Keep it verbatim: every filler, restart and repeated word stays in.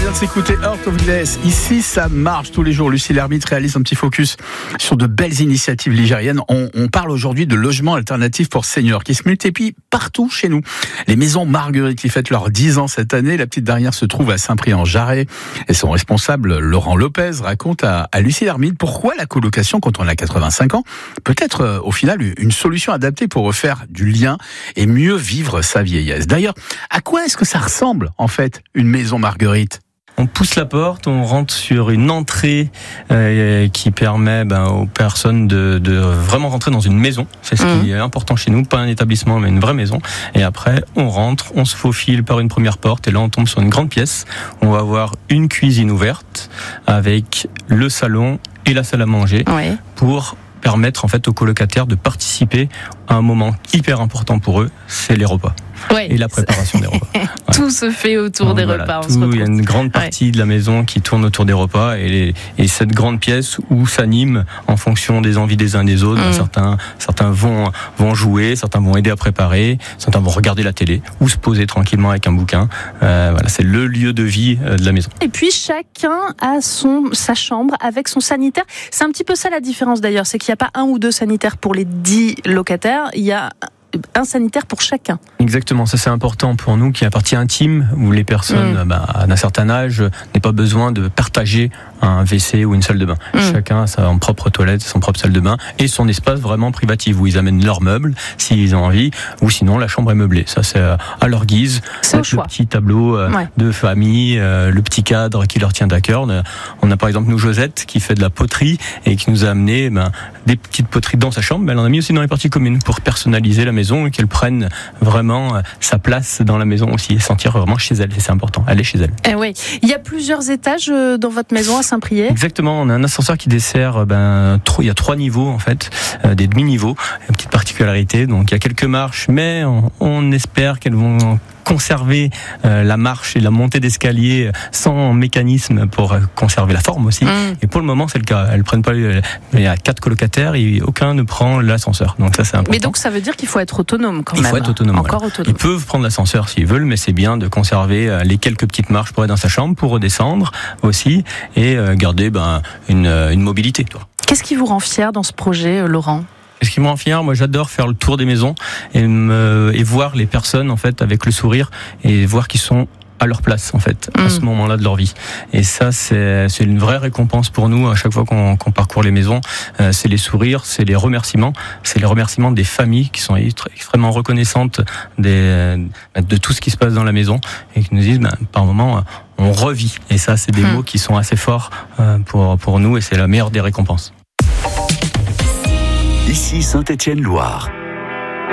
vient de s'écouter Heart of Glass. Ici, ça marche tous les jours. Lucie Lermite réalise un petit focus sur de belles initiatives ligériennes. On, on parle aujourd'hui de logements alternatifs pour seniors qui se multiplient partout chez nous. Les maisons Marguerite qui fêtent leurs dix ans cette année. La petite dernière se trouve à Saint-Prix-en-Jarret. Et son responsable, Laurent Lopez, raconte à, à Lucie Lermite pourquoi la colocation, quand on a quatre-vingt-cinq ans, peut être euh, au final une solution adaptée pour refaire du lien et mieux vivre sa vieillesse. D'ailleurs, à quoi est-ce que ça ressemble en fait une maison Marguerite ? On pousse la porte, on rentre sur une entrée euh, qui permet ben, aux personnes de, de vraiment rentrer dans une maison. C'est ce mmh. qui est important chez nous, pas un établissement mais une vraie maison. Et après, on rentre, on se faufile par une première porte et là on tombe sur une grande pièce. On va avoir une cuisine ouverte avec le salon et la salle à manger ouais. pour permettre en fait aux colocataires de participer à un moment hyper important pour eux, c'est les repas. Ouais. Et la préparation des repas. Ouais. Tout se fait autour Donc, des voilà, repas. Tout, il y a une grande partie ouais. de la maison qui tourne autour des repas et, les, et cette grande pièce où s'anime en fonction des envies des uns des autres. Mmh. Certains, certains vont, vont jouer, certains vont aider à préparer, certains vont regarder la télé ou se poser tranquillement avec un bouquin. Euh, voilà, c'est le lieu de vie de la maison. Et puis chacun a son, sa chambre avec son sanitaire. C'est un petit peu ça la différence d'ailleurs, c'est qu'il n'y a pas un ou deux sanitaires pour les dix locataires, il y a un sanitaire pour chacun. Exactement, ça c'est important pour nous, qui est la partie intime où les personnes mmh. bah, d'un certain âge n'aient pas besoin de partager un W C ou une salle de bain. Mmh. Chacun a sa propre toilette, son propre salle de bain et son espace vraiment privatif où ils amènent leurs meubles s'ils ont envie, ou sinon la chambre est meublée. Ça c'est à leur guise. C'est le choix. Petit tableau euh, ouais. de famille, euh, le petit cadre qui leur tient à cœur. On a, on a par exemple nous Josette qui fait de la poterie et qui nous a amené ben, des petites poteries dans sa chambre, mais elle en a mis aussi dans les parties communes pour personnaliser la maison et qu'elle prenne vraiment sa place dans la maison aussi et sentir vraiment chez elle. Et c'est important, elle est chez elle. Eh oui. Il y a plusieurs étages dans votre maison à Saint-Priest. Exactement, on a un ascenseur qui dessert, ben, il y a trois niveaux en fait, euh, des demi-niveaux, une petite particularité. Donc il y a quelques marches, mais on, on espère qu'elles vont conserver euh, la marche et la montée d'escalier sans mécanisme pour euh, conserver la forme aussi. Mmh. Et pour le moment, c'est le cas. Elles prennent pas. Il y a quatre colocataires et aucun ne prend l'ascenseur. Donc ça, c'est important. Mais donc ça veut dire qu'il faut être autonome quand il même. Il faut être autonome. Encore voilà. autonome. Ils peuvent prendre l'ascenseur s'ils veulent, mais c'est bien de conserver euh, les quelques petites marches pour être dans sa chambre, pour redescendre aussi et euh, garder ben, une, une mobilité. Toi. Qu'est-ce qui vous rend fier dans ce projet, Laurent ? Ce qui me rend fier, moi j'adore faire le tour des maisons et, me, et voir les personnes en fait avec le sourire et voir qu'ils sont à leur place en fait mmh. à ce moment-là de leur vie. Et ça c'est, c'est une vraie récompense pour nous à chaque fois qu'on, qu'on parcourt les maisons. Euh, c'est les sourires, c'est les remerciements, c'est les remerciements des familles qui sont extrêmement reconnaissantes des, de tout ce qui se passe dans la maison et qui nous disent ben, par moment on revit. Et ça c'est des mmh. mots qui sont assez forts pour, pour nous et c'est la meilleure des récompenses. Ici Saint-Étienne-Loire.